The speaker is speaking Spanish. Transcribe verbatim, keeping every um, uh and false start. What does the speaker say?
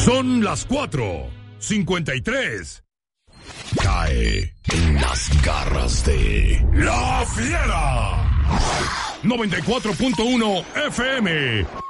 Son las cuatro cincuenta y tres. Cae en las garras de La Fiera. noventa y cuatro punto uno F M.